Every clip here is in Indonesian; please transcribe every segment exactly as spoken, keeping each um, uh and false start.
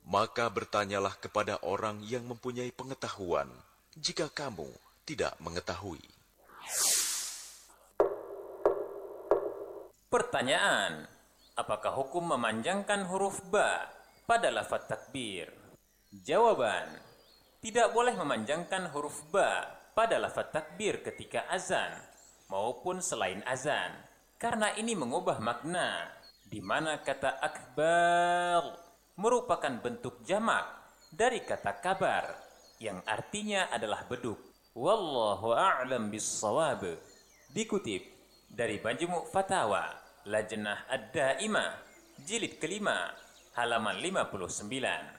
Maka bertanyalah kepada orang yang mempunyai pengetahuan, jika kamu tidak mengetahui. Pertanyaan, apakah hukum memanjangkan huruf ba pada lafaz takbir? Jawaban, tidak boleh memanjangkan huruf ba pada lafaz takbir ketika azan maupun selain azan, karena ini mengubah makna, di mana kata akbar merupakan bentuk jamak dari kata kabar, yang artinya adalah beduk. Wallahu a'lam bis-shawab. Dikutip dari Majmu' Fatawa Lajnah Ad-Daimah, jilid kelima, halaman lima puluh sembilan.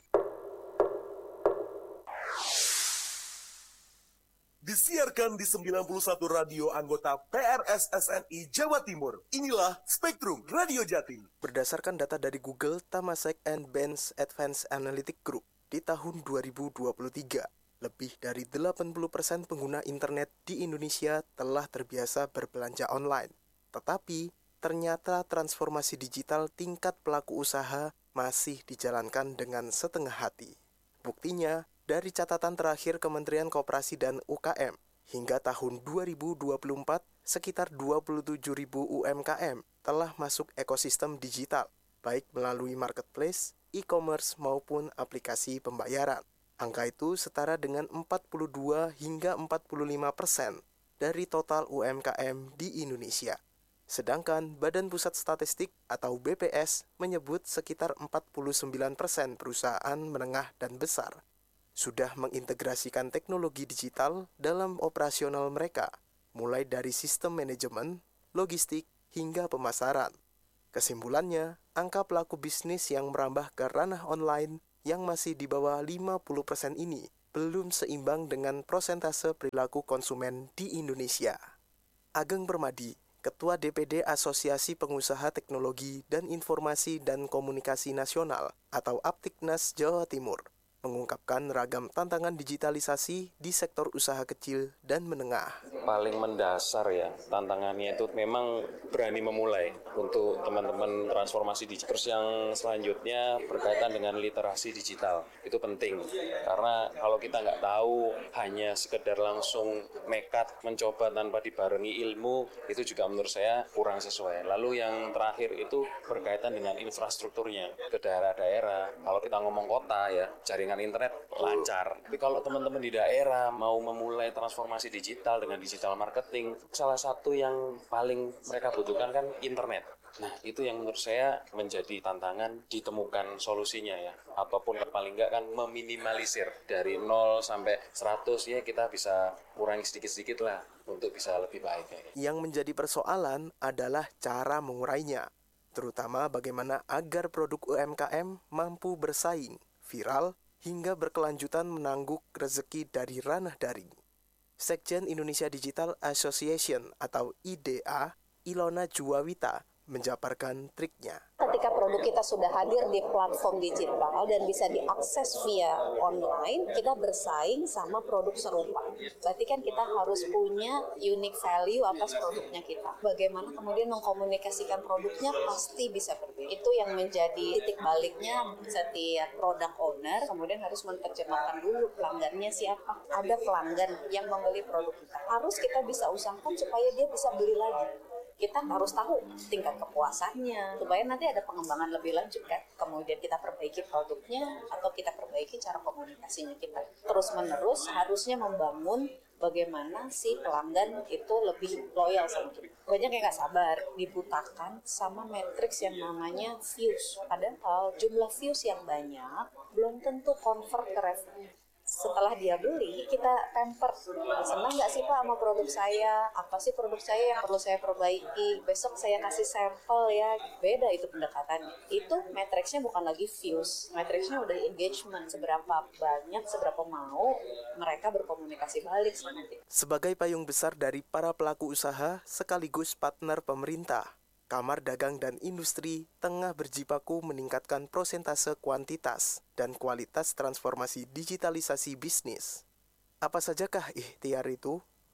Disiarkan di sembilan puluh satu radio anggota P R S S N I Jawa Timur. Inilah Spektrum Radio Jatim. Berdasarkan data dari Google, Temasek and Benz Advanced Analytics Group, di tahun dua ribu dua puluh tiga, lebih dari delapan puluh persen pengguna internet di Indonesia telah terbiasa berbelanja online. Tetapi, ternyata transformasi digital tingkat pelaku usaha masih dijalankan dengan setengah hati. Buktinya, dari catatan terakhir Kementerian Koperasi dan U K M, hingga tahun dua ribu dua puluh empat, sekitar dua puluh tujuh ribu U M K M telah masuk ekosistem digital, baik melalui marketplace, e-commerce maupun aplikasi pembayaran. Angka itu setara dengan empat puluh dua hingga empat puluh lima persen dari total U M K M di Indonesia. Sedangkan Badan Pusat Statistik atau B P S menyebut sekitar empat puluh sembilan persen perusahaan menengah dan besar sudah mengintegrasikan teknologi digital dalam operasional mereka, mulai dari sistem manajemen, logistik, hingga pemasaran. Kesimpulannya, angka pelaku bisnis yang merambah ke ranah online yang masih di bawah lima puluh persen ini belum seimbang dengan prosentase perilaku konsumen di Indonesia. Ageng Permadi, Ketua D P D Asosiasi Pengusaha Teknologi dan Informasi dan Komunikasi Nasional atau Aptiknas Jawa Timur, mengungkapkan ragam tantangan digitalisasi di sektor usaha kecil dan menengah. Paling mendasar ya, tantangannya itu memang berani memulai untuk teman-teman transformasi digital. Terus yang selanjutnya berkaitan dengan literasi digital. Itu penting, karena kalau kita nggak tahu, hanya sekedar langsung nekat mencoba tanpa dibarengi ilmu, itu juga menurut saya kurang sesuai. Lalu yang terakhir itu berkaitan dengan infrastrukturnya ke daerah-daerah. Kalau kita ngomong kota ya, jaringan internet lancar. Tapi kalau teman-teman di daerah mau memulai transformasi digital dengan digital marketing, salah satu yang paling mereka butuhkan kan internet. Nah, itu yang menurut saya menjadi tantangan ditemukan solusinya ya. Ataupun paling enggak kan meminimalisir dari nol sampai seratus ya, kita bisa kurangi sedikit-sedikit lah untuk bisa lebih baik. Yang menjadi persoalan adalah cara mengurainya, terutama bagaimana agar produk U M K M mampu bersaing, viral, hingga berkelanjutan menangguk rezeki dari ranah daring. Sekjen Indonesia Digital Association atau I D A, Ilona Juwawita, menjabarkan triknya. Ketika produk kita sudah hadir di platform digital dan bisa diakses via online, kita bersaing sama produk serupa. Berarti kan kita harus punya unique value atas produknya kita. Bagaimana kemudian mengkomunikasikan produknya pasti bisa berbeda. Itu yang menjadi titik baliknya setiap product owner, kemudian harus menerjemahkan dulu pelanggannya siapa. Ada pelanggan yang membeli produk kita. Harus kita bisa usahakan supaya dia bisa beli lagi. Kita harus tahu tingkat kepuasannya supaya nanti ada pengembangan lebih lanjut kan. Kemudian kita perbaiki produknya atau kita perbaiki cara komunikasinya kita. Terus menerus harusnya membangun bagaimana si pelanggan itu lebih loyal sama kita. Banyak yang nggak sabar, dibutakan sama matriks yang namanya views. Padahal jumlah views yang banyak belum tentu convert ke revenue. Setelah dia beli, kita pamper. Senang nggak sih Pak sama produk saya? Apa sih produk saya yang perlu saya perbaiki? Besok saya kasih sampel ya. Beda itu pendekatannya. Itu matriksnya bukan lagi views. Matriksnya udah engagement. Seberapa banyak, seberapa mau mereka berkomunikasi balik sama kita. Sebagai payung besar dari para pelaku usaha sekaligus partner pemerintah, Kamar Dagang dan Industri tengah berjibaku meningkatkan prosentase kuantitas dan kualitas transformasi digitalisasi bisnis. Apa sajakah ikhtiar itu?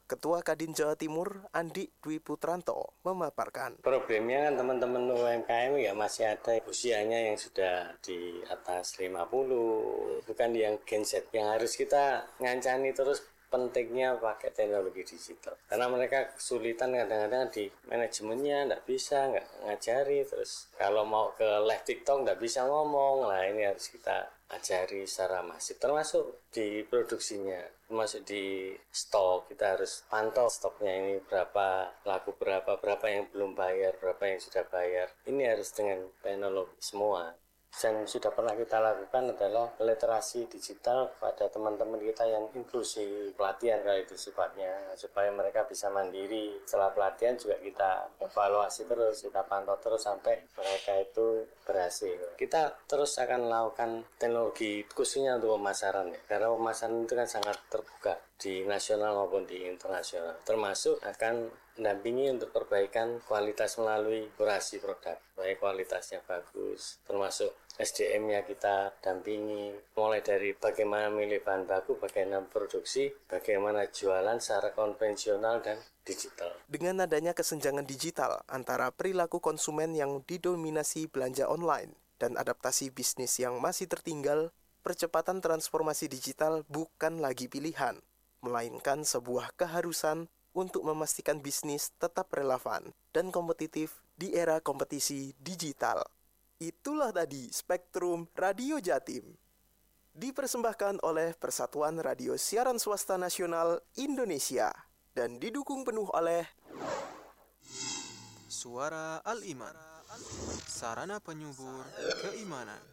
Ketua Kadin Jawa Timur, Andi Dwi Putranto, memaparkan. Problemnya kan teman-teman U M K M ya masih ada usianya yang sudah di atas lima puluh, bukan yang Gen Z. Yang harus kita ngancani terus pentingnya pakai teknologi digital. Karena mereka kesulitan kadang-kadang di manajemennya, nggak bisa, nggak ngajari. Terus kalau mau ke live TikTok nggak bisa ngomong. Nah ini harus kita ajari secara masif, termasuk di produksinya, termasuk di stok. Kita harus pantau stoknya ini berapa, laku berapa, berapa yang belum bayar, berapa yang sudah bayar. Ini harus dengan teknologi semua. Dan sudah pernah kita lakukan adalah literasi digital pada teman-teman kita yang inklusi, pelatihan kalau itu sifatnya, supaya mereka bisa mandiri. Setelah pelatihan juga kita evaluasi terus, kita pantau terus sampai mereka itu berhasil. Kita terus akan melakukan teknologi khususnya untuk pemasaran ya, karena pemasaran itu kan sangat terbuka di nasional maupun di internasional, termasuk akan mendampingi untuk perbaikan kualitas melalui kurasi produk, supaya kualitasnya bagus, termasuk S D M-nya kita dampingi, mulai dari bagaimana milih bahan baku, bagaimana produksi, bagaimana jualan secara konvensional dan digital. Dengan adanya kesenjangan digital antara perilaku konsumen yang didominasi belanja online dan adaptasi bisnis yang masih tertinggal, percepatan transformasi digital bukan lagi pilihan, melainkan sebuah keharusan untuk memastikan bisnis tetap relevan dan kompetitif di era kompetisi digital. Itulah tadi Spektrum Radio Jatim. Dipersembahkan oleh Persatuan Radio Siaran Swasta Nasional Indonesia dan didukung penuh oleh Suara Al-Iman, sarana penyubur keimanan.